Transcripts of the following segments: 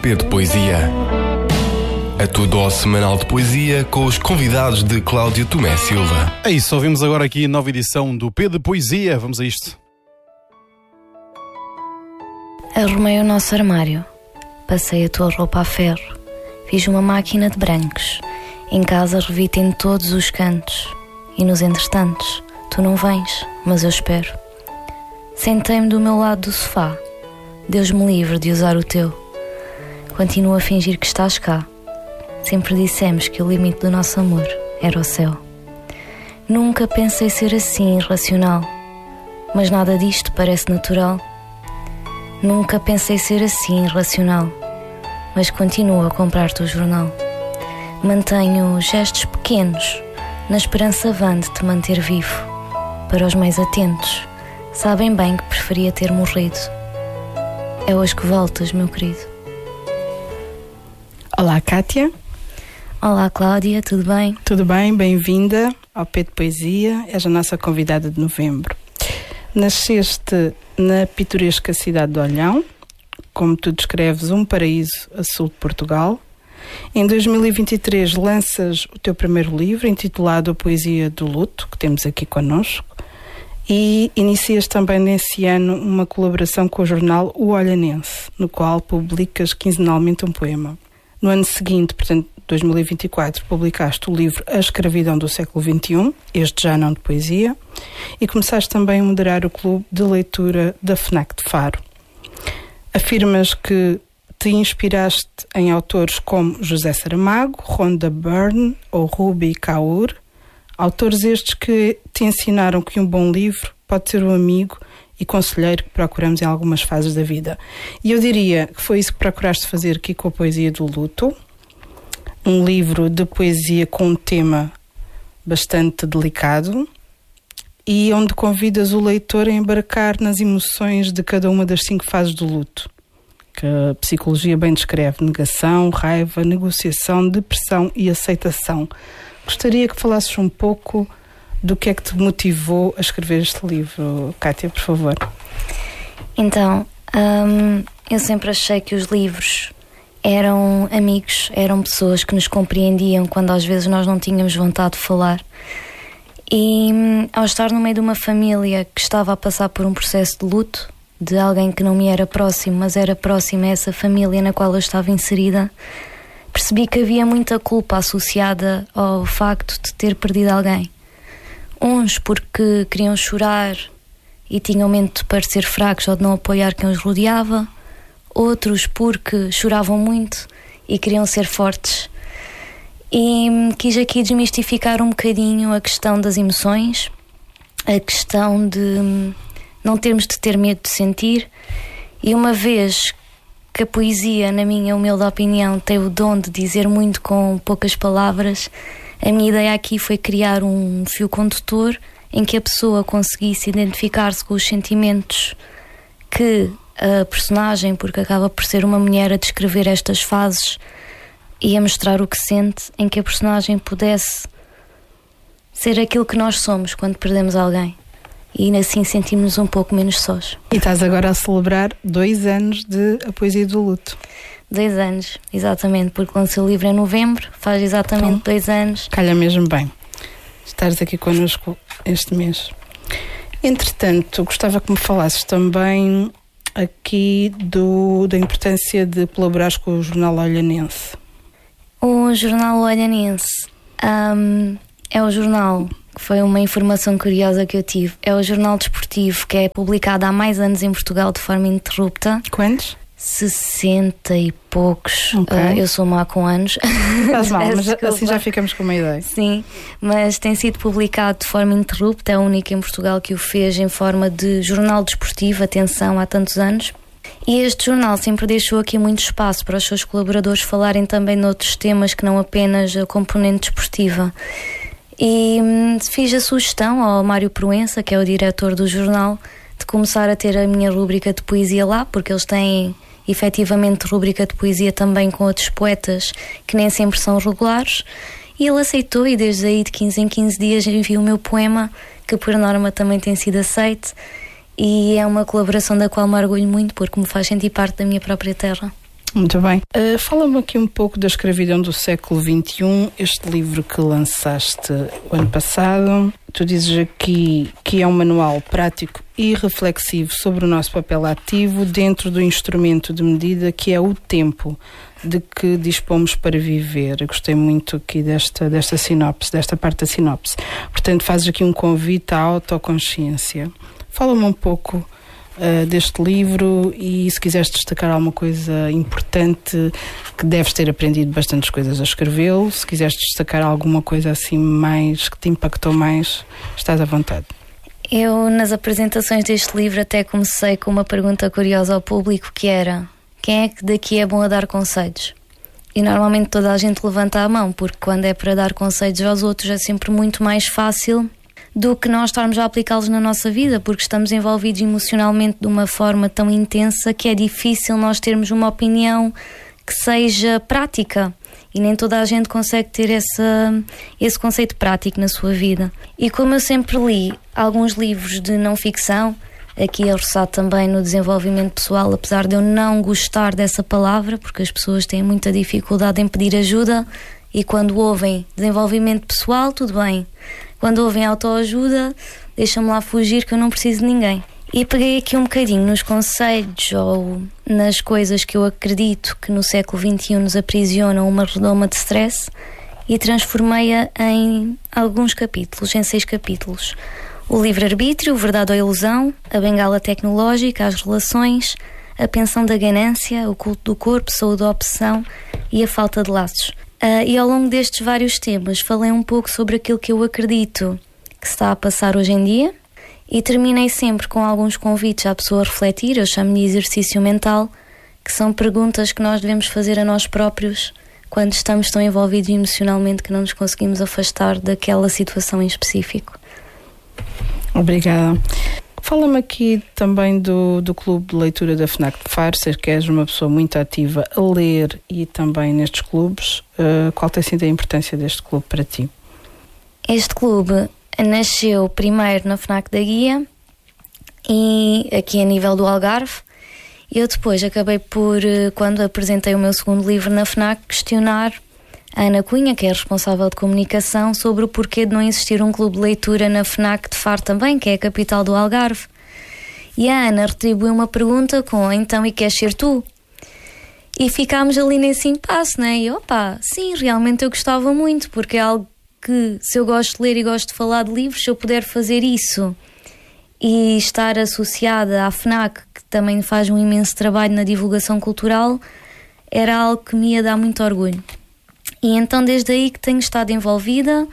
P de Poesia. A tua dose semanal de poesia com os convidados de Cláudio Tomé Silva. É isso, ouvimos agora aqui a nova edição do P de Poesia. Vamos a isto. Arrumei o nosso armário, passei a tua roupa a ferro, fiz uma máquina de brancos, em casa revi-te em todos os cantos, e nos entretantos, tu não vens, mas eu espero. Sentei-me do meu lado do sofá, Deus me livre de usar o teu. Continuo a fingir que estás cá, sempre dissemos que o limite do nosso amor era o céu. Nunca pensei ser assim irracional, mas nada disto parece natural. Nunca pensei ser assim irracional, mas continuo a comprar-te o jornal. Mantenho gestos pequenos, na esperança vã de te manter vivo. Para os mais atentos, sabem bem que preferia ter morrido. É hoje que voltas, meu querido. Olá, Kátia. Olá, Cláudia, tudo bem? Tudo bem, bem-vinda ao P de Poesia. És a nossa convidada de novembro. Nasceste na pitoresca cidade de Olhão, como tu descreves, um paraíso a sul de Portugal. Em 2023 lanças o teu primeiro livro, intitulado A Poesia do Luto, que temos aqui connosco, e inicias também nesse ano uma colaboração com o jornal O Olhanense, no qual publicas quinzenalmente um poema. No ano seguinte, portanto, 2024, publicaste o livro A Escravidão do século XXI, este já não de poesia, e começaste também a moderar o clube de leitura da FNAC de Faro. Afirmas que te inspiraste em autores como José Saramago, Rhonda Byrne ou Ruby Kaur, autores estes que te ensinaram que um bom livro pode ser um amigo e conselheiro que procuramos em algumas fases da vida. E eu diria que foi isso que procuraste fazer aqui com a Poesia do Luto, um livro de poesia com um tema bastante delicado e onde convidas o leitor a embarcar nas emoções de cada uma das 5 fases do luto, que a psicologia bem descreve: negação, raiva, negociação, depressão e aceitação. Gostaria que falasses um pouco do que é que te motivou a escrever este livro, Kátia, por favor. Então, eu sempre achei que os livros eram amigos, eram pessoas que nos compreendiam quando às vezes nós não tínhamos vontade de falar. E ao estar no meio de uma família que estava a passar por um processo de luto, de alguém que não me era próximo, mas era próximo a essa família na qual eu estava inserida, percebi que havia muita culpa associada ao facto de ter perdido alguém. Uns porque queriam chorar e tinham medo de parecer fracos ou de não apoiar quem os rodeava, outros porque choravam muito e queriam ser fortes. E quis aqui desmistificar um bocadinho a questão das emoções, a questão de não termos de ter medo de sentir. E uma vez que a poesia, na minha humilde opinião, tem o dom de dizer muito com poucas palavras, a minha ideia aqui foi criar um fio condutor em que a pessoa conseguisse identificar-se com os sentimentos que a personagem, porque acaba por ser uma mulher a descrever estas fases e a mostrar o que sente, em que a personagem pudesse ser aquilo que nós somos quando perdemos alguém. E assim sentimos-nos um pouco menos sós. E estás agora a celebrar 2 anos de A Poesia do Luto. 2 anos, exatamente, porque lancei o livro em novembro, faz exatamente então, 2 anos. Calha mesmo bem estares aqui connosco este mês. Entretanto, gostava que me falasses também aqui da importância de colaborares com o Jornal Olhanense. O Jornal Olhanense é o jornal, que foi uma informação curiosa que eu tive, é o jornal desportivo que é publicado há mais anos em Portugal de forma ininterrupta. Quantos? 60 e poucos. Okay. Eu sou má com anos. Faz mal, mas assim já ficamos com uma ideia. Sim, mas tem sido publicado de forma ininterrupta, é o único em Portugal que o fez em forma de jornal desportivo, atenção, há tantos anos. E este jornal sempre deixou aqui muito espaço para os seus colaboradores falarem também de outros temas que não apenas a componente desportiva. E fiz a sugestão ao Mário Proença, que é o diretor do jornal, de começar a ter a minha rúbrica de poesia lá, porque eles têm efetivamente rúbrica de poesia também com outros poetas que nem sempre são regulares, e ele aceitou, e desde aí de 15 em 15 dias envio o meu poema, que por norma também tem sido aceito, e é uma colaboração da qual me orgulho muito, porque me faz sentir parte da minha própria terra. Muito bem. Fala-me aqui um pouco da escravidão do século XXI, este livro que lançaste o ano passado. Tu dizes aqui que é um manual prático e reflexivo sobre o nosso papel ativo dentro do instrumento de medida que é o tempo de que dispomos para viver. Eu gostei muito aqui desta sinopse, desta parte da sinopse. Portanto, fazes aqui um convite à autoconsciência. Fala-me um pouco deste livro e se quiseres destacar alguma coisa importante, que deves ter aprendido bastantes coisas a escrevê-lo, se quiseres destacar alguma coisa assim mais que te impactou mais, estás à vontade. Eu, nas apresentações deste livro, até comecei com uma pergunta curiosa ao público, que era: quem é que daqui é bom a dar conselhos? E normalmente toda a gente levanta a mão, porque quando é para dar conselhos aos outros é sempre muito mais fácil do que nós estarmos a aplicá-los na nossa vida, porque estamos envolvidos emocionalmente de uma forma tão intensa que é difícil nós termos uma opinião que seja prática, e nem toda a gente consegue ter esse conceito prático na sua vida. E como eu sempre li alguns livros de não ficção, aqui é roçado também no desenvolvimento pessoal, apesar de eu não gostar dessa palavra, porque as pessoas têm muita dificuldade em pedir ajuda, e quando ouvem desenvolvimento pessoal, tudo bem. Quando ouvem autoajuda, deixam-me lá fugir, que eu não preciso de ninguém. E peguei aqui um bocadinho nos conselhos ou nas coisas que eu acredito que no século XXI nos aprisionam uma redoma de stress, e transformei-a em alguns capítulos, em 6 capítulos. O livre-arbítrio, verdade ou ilusão, a bengala tecnológica, as relações, a pensão da ganância, o culto do corpo, saúde da opção e a falta de laços. E ao longo destes vários temas falei um pouco sobre aquilo que eu acredito que se está a passar hoje em dia, e terminei sempre com alguns convites à pessoa a refletir. Eu chamo-lhe exercício mental, que são perguntas que nós devemos fazer a nós próprios quando estamos tão envolvidos emocionalmente que não nos conseguimos afastar daquela situação em específico. Obrigada. Fala-me aqui também do clube de leitura da FNAC de Faro. Sei que és uma pessoa muito ativa a ler e também nestes clubes. Qual tem sido a importância deste clube para ti? Este clube nasceu primeiro na FNAC da Guia e aqui a nível do Algarve. Eu depois acabei por, quando apresentei o meu segundo livro na FNAC, questionar a Ana Cunha, que é a responsável de comunicação, sobre o porquê de não existir um clube de leitura na FNAC de Faro também, que é a capital do Algarve. E a Ana retribuiu uma pergunta com: então, e queres ser tu? E ficámos ali nesse impasse, né? E sim, realmente eu gostava muito, porque é algo que, se eu gosto de ler e gosto de falar de livros, se eu puder fazer isso e estar associada à FNAC, que também faz um imenso trabalho na divulgação cultural, era algo que me ia dar muito orgulho. E então desde aí que tenho estado envolvida.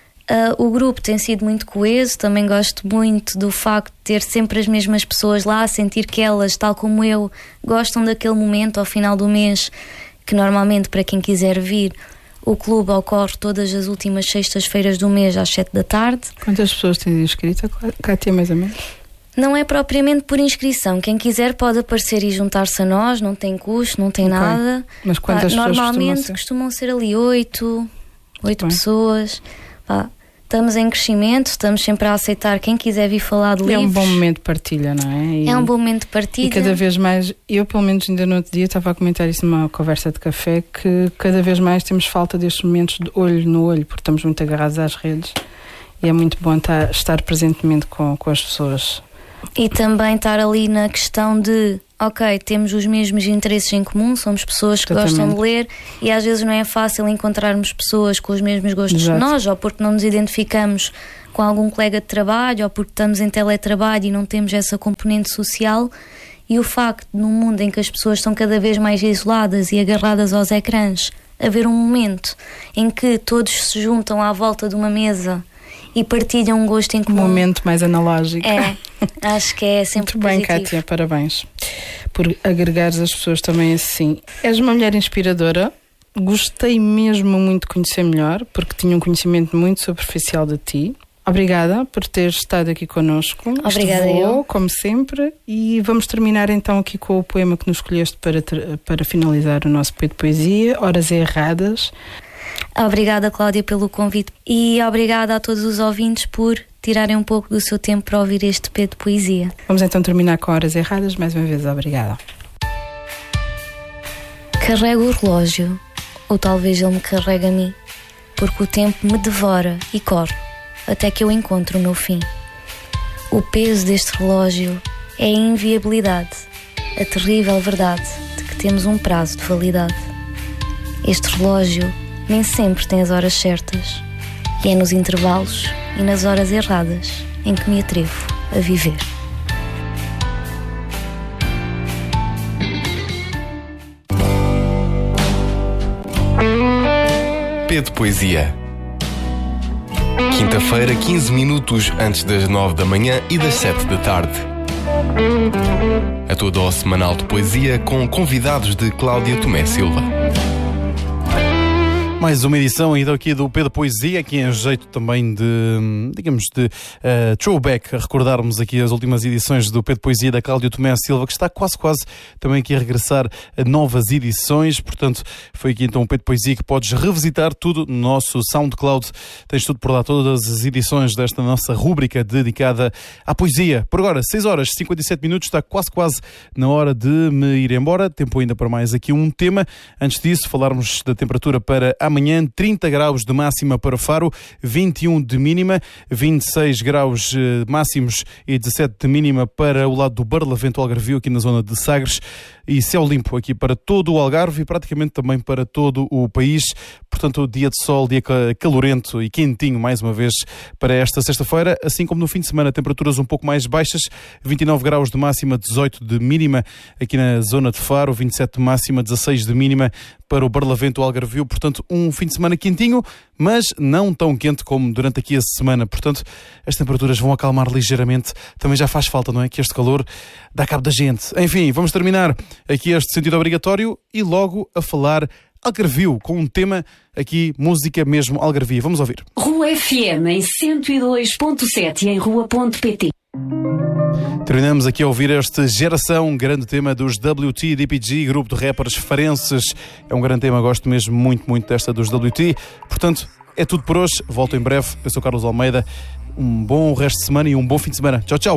O grupo tem sido muito coeso, também gosto muito do facto de ter sempre as mesmas pessoas lá, sentir que elas, tal como eu, gostam daquele momento ao final do mês, que normalmente, para quem quiser vir, o clube ocorre todas as últimas sextas-feiras do mês às 7 da tarde. Quantas pessoas tens inscritas, Cátia, mais ou menos? Não é propriamente por inscrição. Quem quiser pode aparecer e juntar-se a nós, não tem custo, não tem nada. Mas quantas pessoas normalmente costumam ser ali 8 pessoas. Estamos em crescimento, estamos sempre a aceitar quem quiser vir falar de livros. É um bom momento de partilha, não é? É um bom momento de partilha. E cada vez mais, eu pelo menos ainda no outro dia estava a comentar isso numa conversa de café, que cada vez mais temos falta destes momentos de olho no olho, porque estamos muito agarrados às redes, e é muito bom estar presentemente com as pessoas. E também estar ali na questão de, ok, temos os mesmos interesses em comum, somos pessoas que gostam de ler, e às vezes não é fácil encontrarmos pessoas com os mesmos gostos de nós, ou porque não nos identificamos com algum colega de trabalho, ou porque estamos em teletrabalho e não temos essa componente social. E o facto, num mundo em que as pessoas estão cada vez mais isoladas e agarradas aos ecrãs, haver um momento em que todos se juntam à volta de uma mesa e partilham um gosto em comum. Um momento mais analógico. Acho que é sempre muito positivo. Bem, Cátia, parabéns por agregares as pessoas também assim. És uma mulher inspiradora. Gostei mesmo muito de conhecer melhor, porque tinha um conhecimento muito superficial de ti. Obrigada por teres estado aqui connosco. Obrigada eu. Como sempre. E vamos terminar então aqui com o poema que nos escolheste para finalizar o nosso P de Poesia, Horas Erradas. Obrigada, Cláudia, pelo convite, e obrigada a todos os ouvintes por tirarem um pouco do seu tempo para ouvir este P de Poesia. Vamos então terminar com Horas Erradas. Mais uma vez, obrigada. Carrego o relógio, ou talvez ele me carregue a mim, porque o tempo me devora e corre, até que eu encontro o meu fim. O peso deste relógio é a inviabilidade, a terrível verdade de que temos um prazo de validade. Este relógio nem sempre tem as horas certas, e é nos intervalos e nas horas erradas em que me atrevo a viver. P de Poesia. Quinta-feira, 15 minutos antes das 9 da manhã e das 7 da tarde. A tua dose semanal de poesia com convidados de Cláudia Tomé Silva. Mais uma edição então aqui do P de Poesia, aqui em jeito também de, digamos, de throwback, a recordarmos aqui as últimas edições do P de Poesia da Cláudia Tomé Silva, que está quase também aqui a regressar a novas edições. Portanto, foi aqui então o P de Poesia que podes revisitar tudo no nosso SoundCloud. Tens tudo por lá, todas as edições desta nossa rúbrica dedicada à poesia. Por agora, 6 horas e 57 minutos, está quase na hora de me ir embora. Tempo ainda para mais aqui um tema. Antes disso, falarmos da temperatura para amanhã, 30 graus de máxima para Faro, 21 de mínima, 26 graus máximos e 17 de mínima para o lado do Barlavento Algarvio, aqui na zona de Sagres, e céu limpo aqui para todo o Algarve e praticamente também para todo o país. Portanto, dia de sol, dia calorento e quentinho mais uma vez para esta sexta-feira, assim como no fim de semana, temperaturas um pouco mais baixas, 29 graus de máxima, 18 de mínima aqui na zona de Faro, 27 de máxima, 16 de mínima para o Barlavento Algarvio. Portanto, um fim de semana quentinho, mas não tão quente como durante aqui a semana. Portanto, as temperaturas vão acalmar ligeiramente. Também já faz falta, não é? Que este calor dá cabo da gente. Enfim, vamos terminar aqui este sentido obrigatório e logo a falar Algarvio, com um tema aqui, música mesmo algarvia. Vamos ouvir. Rua FM em 102.7 e em rua.pt. Terminamos aqui a ouvir este Geração, um grande tema dos WT, DPG, grupo de rappers farenses. É um grande tema, gosto mesmo muito desta dos WT. Portanto, é tudo por hoje. Volto em breve. Eu sou Carlos Almeida. Um bom resto de semana e um bom fim de semana. Tchau.